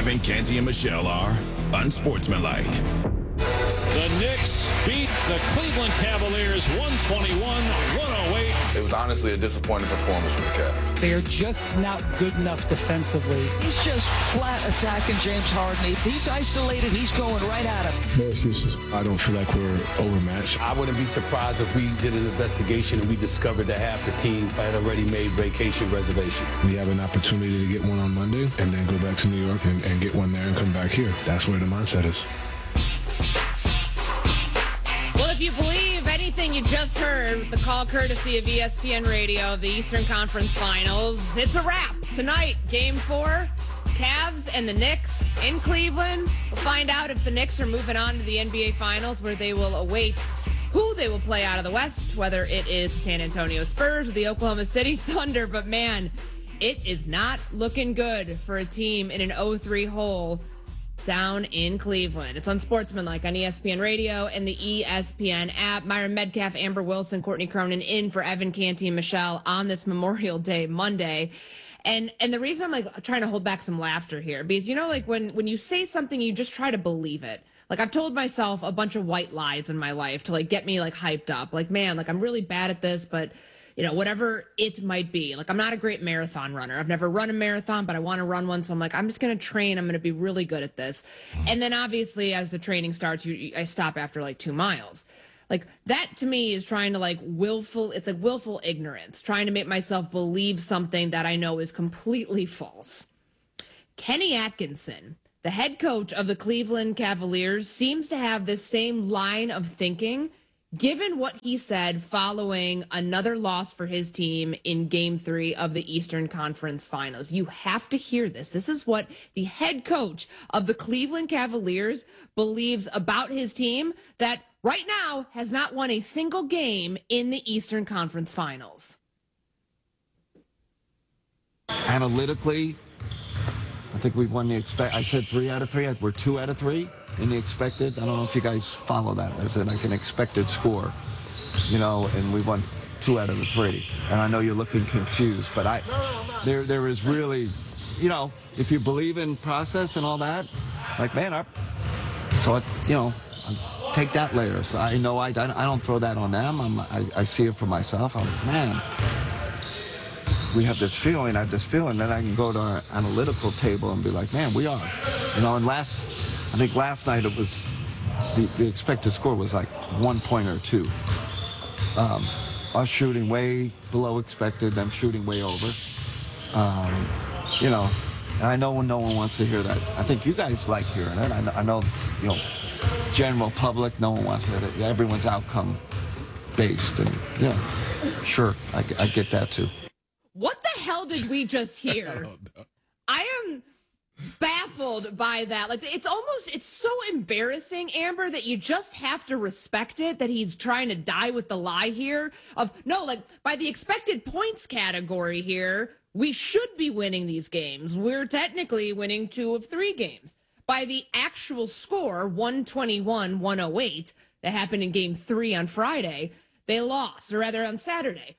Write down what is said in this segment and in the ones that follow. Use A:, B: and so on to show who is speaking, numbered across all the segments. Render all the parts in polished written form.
A: Evan Canty and Michelle are unsportsmanlike.
B: The Knicks beat the Cleveland Cavaliers 121-108.
C: It was honestly a disappointing performance from the Cavs.
D: They are just not good enough defensively.
E: He's just flat attacking James Harden. If he's isolated, he's going right at him.
F: No excuses. I don't feel like we're overmatched.
G: I wouldn't be surprised if we did an investigation and we discovered that half the team had already made vacation reservations.
F: We have an opportunity to get one on Monday and then go back to New York and get one there and come back here. That's where the mindset is.
H: Well, if you believe anything you just heard with the call courtesy of ESPN Radio of the Eastern Conference Finals, it's a wrap. Tonight, Game 4, Cavs and the Knicks in Cleveland. We'll find out if the Knicks are moving on to the NBA Finals, where they will await who they will play out of the West, whether it is the San Antonio Spurs or the Oklahoma City Thunder. But, man, it is not looking good for a team in an 0-3 hole down in Cleveland. It's Unsportsmanlike on ESPN Radio and the ESPN app. Myron Metcalf, Amber Wilson, Courtney Cronin in for Evan Canty and Michelle on this Memorial Day Monday. And the reason I'm like trying to hold back some laughter here, because when you say something, you just try to believe it. Like, I've told myself a bunch of white lies in my life to get me hyped up. Man, I'm really bad at this, but whatever it might be. I'm not a great marathon runner. I've never run a marathon, but I want to run one. So I'm just going to train. I'm going to be really good at this. And then obviously as the training starts, I stop after 2 miles. That to me is trying to willful ignorance, trying to make myself believe something that I know is completely false. Kenny Atkinson, the head coach of the Cleveland Cavaliers, seems to have this same line of thinking, given what he said following another loss for his team in Game 3 of the Eastern Conference Finals. You have to hear this. This is what the head coach of the Cleveland Cavaliers believes about his team that right now has not won a single game in the Eastern Conference Finals.
I: Analytically, I think we've won the I said 3 out of 3. We're 2 out of 3. In the expected, I don't know if you guys follow that. There's an expected score, and we won 2 out of the 3. And I know you're looking confused, but there is really, if you believe in process and all that, take that layer. I know I don't throw that on them. I see it for myself. We have this feeling, I have this feeling, then I can go to our analytical table and be like, man, we are. And I think last night it was, the expected score was 1 point or 2. Us shooting way below expected, them shooting way over. And I know no one wants to hear that. I think you guys like hearing it. I know, general public, no one wants to hear it. Everyone's outcome based. And, sure, I get that too.
H: What the hell did we just hear? I am baffled by that. It's so embarrassing, Amber, that you just have to respect it, that he's trying to die with the lie here of, no, by the expected points category here, we should be winning these games. We're technically winning 2 of 3 games. By the actual score, 121-108, that happened in Game 3 on Friday, they lost, or rather on Saturday.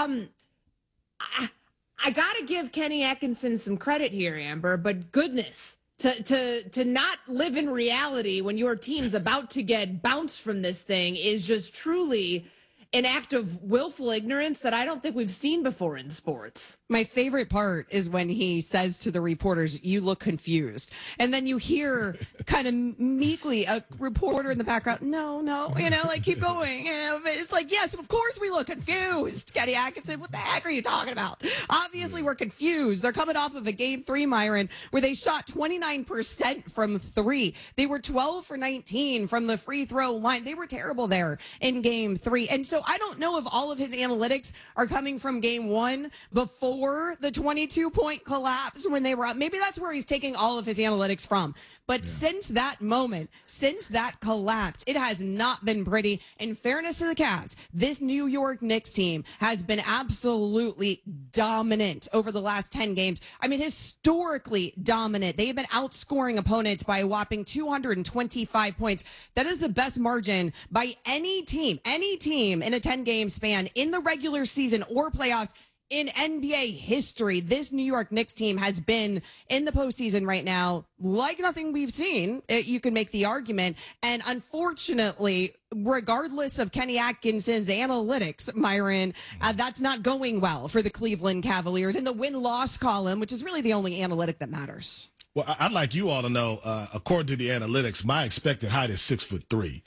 H: I got to give Kenny Atkinson some credit here, Amber, but goodness, to not live in reality when your team's about to get bounced from this thing is just truly an act of willful ignorance that I don't think we've seen before in sports.
J: My favorite part is when he says to the reporters, you look confused. And then you hear kind of meekly a reporter in the background, no, keep going. But it's yes, of course we look confused. Kenny Atkinson, what the heck are you talking about? Obviously we're confused. They're coming off of a Game 3, Myron, where they shot 29% from 3. They were 12 for 19 from the free throw line. They were terrible there in Game 3. And so I don't know if all of his analytics are coming from Game 1 before the 22-point collapse when they were up. Maybe that's where he's taking all of his analytics from. But since that moment, since that collapse, it has not been pretty. In fairness to the Cavs, this New York Knicks team has been absolutely dominant over the last 10 games. I mean, historically dominant. They have been outscoring opponents by a whopping 225 points. That is the best margin by any team in a 10-game span in the regular season or playoffs in NBA history, this New York Knicks team has been in the postseason right now like nothing we've seen. You can make the argument. And unfortunately, regardless of Kenny Atkinson's analytics, Myron, that's not going well for the Cleveland Cavaliers in the win-loss column, which is really the only analytic that matters.
K: Well, I'd like you all to know, according to the analytics, my expected height is 6'3".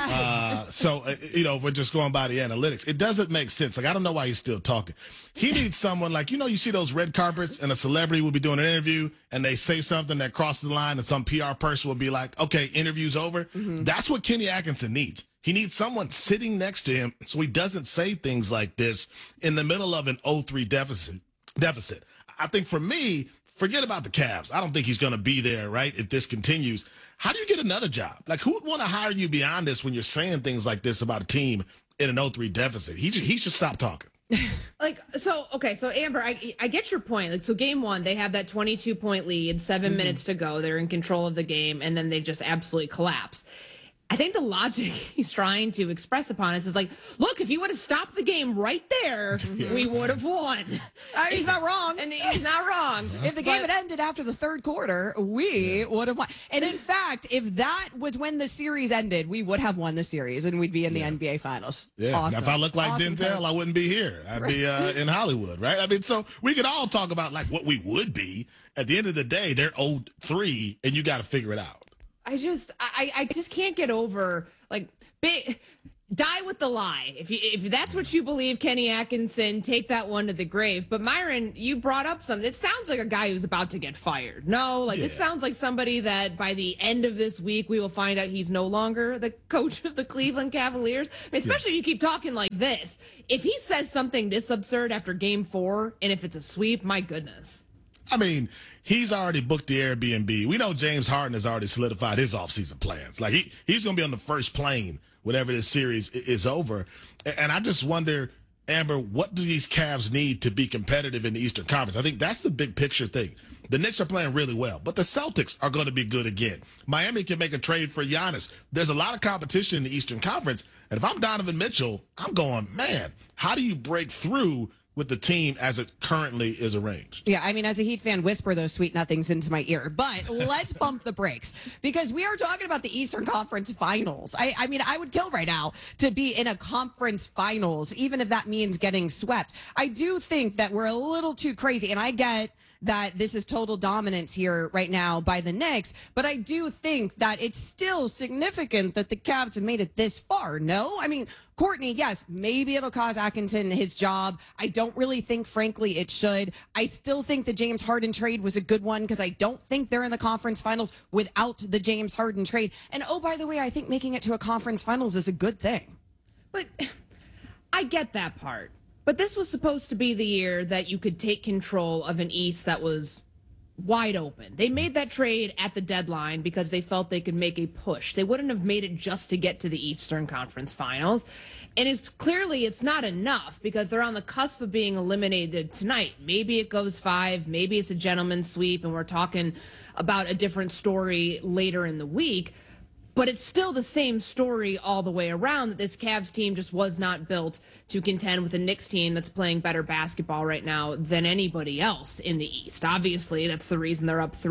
K: So, if we're just going by the analytics, it doesn't make sense. Like, I don't know why he's still talking. He needs someone like, you see those red carpets and a celebrity will be doing an interview and they say something that crosses the line and some PR person will be like, okay, interview's over. Mm-hmm. That's what Kenny Atkinson needs. He needs someone sitting next to him so he doesn't say things like this in the middle of an 0-3 deficit. I think for me, forget about the Cavs. I don't think he's going to be there, right, if this continues. How do you get another job? Like, who would want to hire you beyond this when you're saying things like this about a team in an 0-3 deficit? He should stop talking.
H: So Amber, I get your point. Like, so game one, they have that 22-point lead, 7 minutes to go. They're in control of the game, and then they just absolutely collapse. I think the logic he's trying to express upon us is like, look, if you would have stopped the game right there, we would have won.
J: He's not wrong.
H: And he's not wrong.
J: If the game had ended after the third quarter, we would have won. And in fact, if that was when the series ended, we would have won the series and we'd be in the NBA Finals.
K: Yeah.
J: Awesome.
K: Now, if I looked like Denzel,
J: coach.
K: I wouldn't be here. I'd be in Hollywood, right? I mean, so we could all talk about like what we would be. At the end of the day, they're 0-3, and you got to figure it out.
H: I just can't get over, like, die with the lie. If that's what you believe, Kenny Atkinson, take that one to the grave. But Myron, you brought up something. It sounds like a guy who's about to get fired. No, like This sounds like somebody that by the end of this week, we will find out he's no longer the coach of the Cleveland Cavaliers. I mean, especially if you keep talking like this. If he says something this absurd after game 4, and if it's a sweep, my goodness.
K: I mean, he's already booked the Airbnb. We know James Harden has already solidified his offseason plans. Like, he's going to be on the first plane whenever this series is over. And I just wonder, Amber, what do these Cavs need to be competitive in the Eastern Conference? I think that's the big picture thing. The Knicks are playing really well, but the Celtics are going to be good again. Miami can make a trade for Giannis. There's a lot of competition in the Eastern Conference. And if I'm Donovan Mitchell, I'm going, man, how do you break through with the team as it currently is arranged?
J: Yeah, I mean, as a Heat fan, whisper those sweet nothings into my ear. But let's bump the brakes because we are talking about the Eastern Conference Finals. I mean, I would kill right now to be in a conference finals, even if that means getting swept. I do think that we're a little too crazy, and I get that this is total dominance here right now by the Knicks, but I do think that it's still significant that the Cavs have made it this far. No? I mean, Courtney, yes, maybe it'll cost Atkinson his job. I don't really think, frankly, it should. I still think the James Harden trade was a good one because I don't think they're in the conference finals without the James Harden trade. And, oh, by the way, I think making it to a conference finals is a good thing.
H: But I get that part. But this was supposed to be the year that you could take control of an East that was wide open. They made that trade at the deadline because they felt they could make a push. They wouldn't have made it just to get to the Eastern Conference Finals. And it's not enough because they're on the cusp of being eliminated tonight. Maybe it goes 5, maybe it's a gentleman's sweep, and we're talking about a different story later in the week. But it's still the same story all the way around that this Cavs team just was not built to contend with a Knicks team that's playing better basketball right now than anybody else in the East. Obviously, that's the reason they're up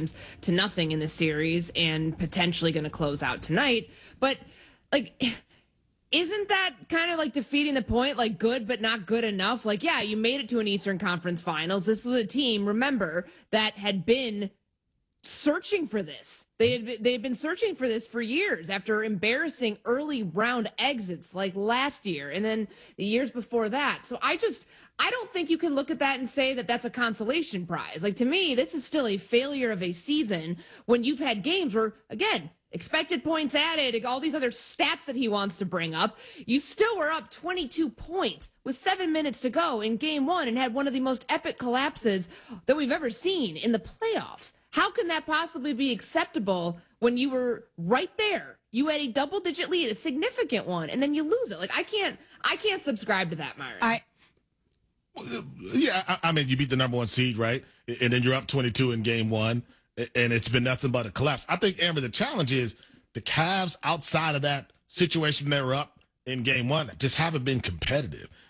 H: 3-0 in this series and potentially going to close out tonight. But, like, isn't that kind of like defeating the point? Like, good but not good enough? Like, yeah, you made it to an Eastern Conference Finals. This was a team, remember, that had been searching for this. They've been searching for this for years after embarrassing early round exits like last year and then the years before that. So I don't think you can look at that and say that that's a consolation prize. Like, to me, this is still a failure of a season when you've had games where, again, expected points added, all these other stats that he wants to bring up, you still were up 22 points with 7 minutes to go in game 1 and had one of the most epic collapses that we've ever seen in the playoffs. How can that possibly be acceptable when you were right there? You had a double-digit lead, a significant one, and then you lose it. Like, I can't subscribe to that, Myron.
K: I mean, you beat the number 1 seed, right? And then you're up 22 in game 1, and it's been nothing but a collapse. I think, Amber, the challenge is the Cavs outside of that situation they were up in game 1 just haven't been competitive.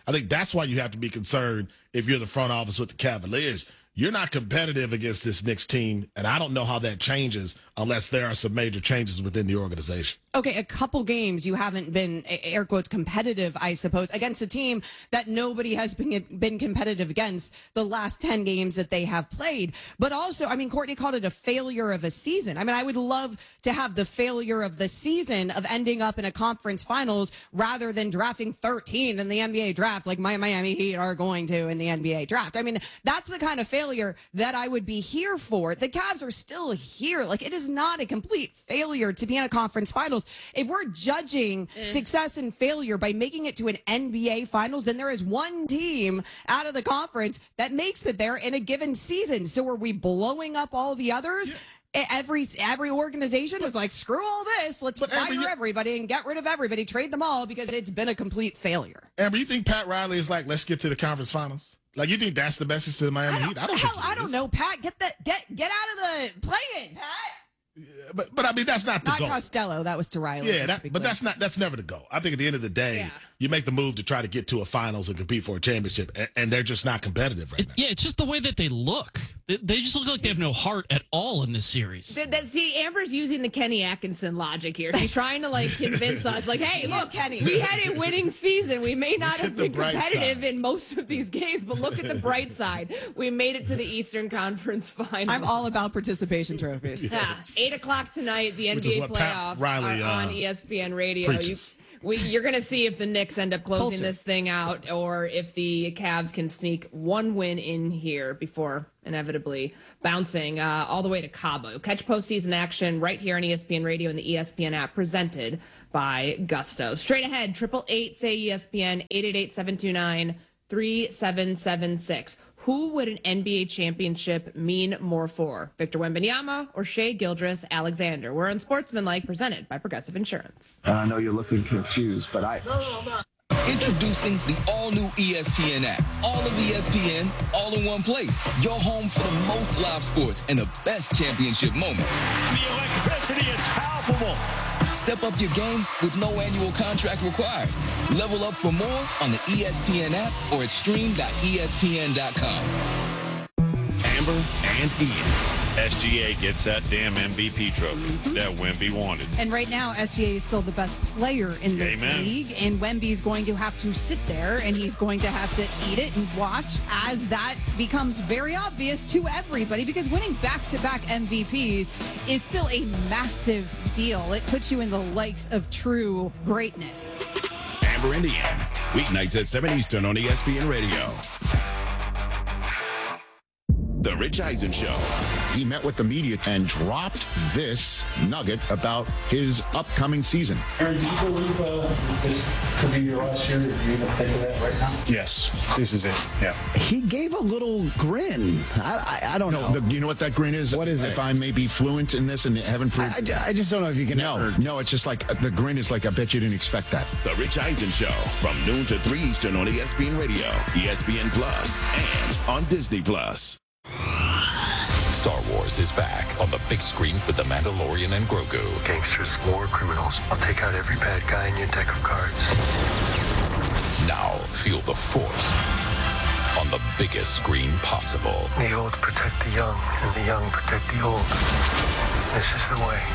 K: I think that's why you have to be concerned if you're the front office with the Cavaliers. You're not competitive against this Knicks team, and I don't know how that changes unless there are some major changes within the organization.
J: Okay, a couple games you haven't been, air quotes, competitive, I suppose, against a team that nobody has been competitive against the last 10 games that they have played. But also, I mean, Courtney called it a failure of a season. I mean, I would love to have the failure of the season of ending up in a conference finals rather than drafting 13th in the NBA draft like my Miami Heat are going to in the NBA draft. I mean, that's the kind of failure that I would be here for. The Cavs are still here. Like, it is not a complete failure to be in a conference finals. If we're judging success and failure by making it to an NBA finals, then there is one team out of the conference that makes it there in a given season. So are we blowing up all the others? Yeah. Every organization is like, screw all this. Let's fire everybody and get rid of everybody, trade them all because it's been a complete failure.
K: Amber, you think Pat Riley is like, let's get to the conference finals? Like, you think that's the message to the Miami Heat?
J: I don't know, Pat. Get out of the play-in, Pat.
K: But I mean, that's not the goal.
J: Not Costello. That was to Riley.
K: Yeah, that's never the goal. I think at the end of the day, you make the move to try to get to a finals and compete for a championship, and they're just not competitive right now.
L: Yeah, it's just the way that they look. They just look like they have no heart at all in this series.
H: See, Amber's using the Kenny Atkinson logic here. She's trying to convince us, hey, look,
J: Kenny,
H: we had a winning season. We may not have been competitive in most of these games, but look at the bright side. We made it to the Eastern Conference Finals.
J: I'm all about participation trophies.
H: Yeah, 8 o'clock tonight, the NBA playoffs
K: Riley,
H: are on ESPN Radio. You're going to see if the Knicks end up closing this thing out or if the Cavs can sneak one win in here before inevitably bouncing all the way to Cabo. Catch postseason action right here on ESPN Radio and the ESPN app presented by Gusto. Straight ahead, 888-SAY-ESPN, 888-729-3776. Who would an NBA championship mean more for? Victor Wembanyama or Shai Gilgeous-Alexander? We're on Sportsmanlike, presented by Progressive Insurance.
I: I know you're looking confused, but
M: Introducing the all-new ESPN app. All of ESPN, all in one place. Your home for the most live sports and the best championship moments.
B: The electricity is palpable.
M: Step up your game with no annual contract required. Level up for more on the ESPN app or at stream.espn.com.
A: Amber and Ian.
N: SGA gets that damn MVP trophy that Wemby wanted.
O: And right now, SGA is still the best player in this league. And Wemby's going to have to sit there and he's going to have to eat it and watch as that becomes very obvious to everybody because winning back-to-back MVPs is still a massive deal. It puts you in the likes of true greatness.
A: Amber and Ian, weeknights at 7 Eastern on ESPN Radio. The Rich Eisen Show.
P: He met with the media and dropped this nugget about his upcoming season.
Q: Aaron, do you believe this could be your last year? Do you even think of that right now?
R: Yes, this is it. Yeah.
S: He gave a little grin. I don't know.
P: You know what that grin is?
S: What is it?
P: If I may be fluent in this and haven't proved...
S: I just don't know if you can...
P: No, it's just like the grin is like, I bet you didn't expect that.
A: The Rich Eisen Show from noon to 3 Eastern on ESPN Radio, ESPN Plus, and on Disney Plus.
T: Star Wars is back on the big screen with The Mandalorian and Grogu.
U: Gangsters, war criminals. I'll take out every bad guy in your deck of cards.
T: Now feel the Force on the biggest screen possible.
U: The old protect the young, and the young protect the old. This is the way.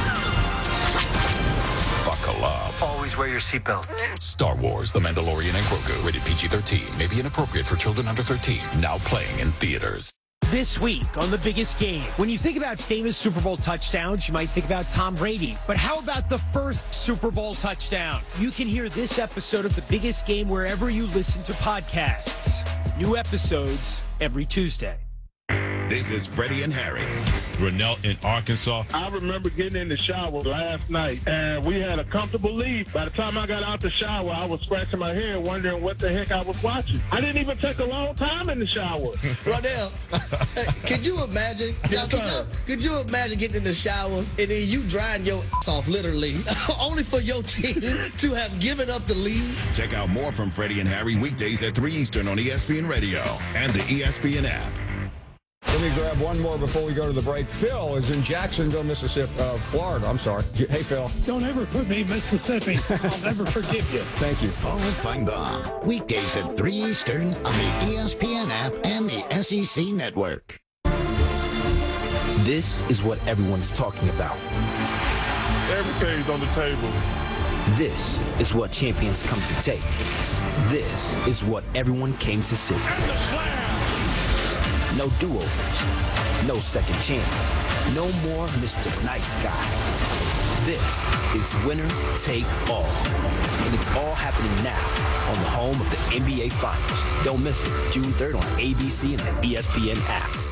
T: Buckle up.
U: Always wear your seatbelt.
T: Star Wars, The Mandalorian and Grogu. Rated PG-13. May be inappropriate for children under 13. Now playing in theaters.
V: This week on The Biggest Game, when you think about famous Super Bowl touchdowns, you might think about Tom Brady. But how about the first Super Bowl touchdown? You can hear this episode of The Biggest Game wherever you listen to podcasts. New episodes every Tuesday.
A: This is Freddie and Harry.
N: Grinnell in Arkansas.
W: I remember getting in the shower last night, and we had a comfortable lead. By the time I got out the shower, I was scratching my head, wondering what the heck I was watching. I didn't even take a long time in the shower.
S: Rodell, could you imagine? Could you imagine getting in the shower and then you drying your ass off, literally, only for your team to have given up the lead?
A: Check out more from Freddie and Harry weekdays at 3 Eastern on ESPN Radio and the ESPN app.
C: Let me grab one more before we go to the break. Phil is in Jacksonville, Mississippi, Florida. I'm sorry. Hey, Phil.
Q: Don't ever put me in Mississippi. I'll never forgive you.
C: Thank you.
P: Paul Feinbaum. Weekdays at 3 Eastern on the ESPN app and the SEC Network.
D: This is what everyone's talking about.
E: Everything's on the table.
D: This is what champions come to take. This is what everyone came to see.
B: And the slam.
D: No do-overs. No second chances. No more Mr. Nice Guy. This is winner take all. And it's all happening now on the home of the NBA Finals. Don't miss it. June 3rd on ABC and the ESPN app.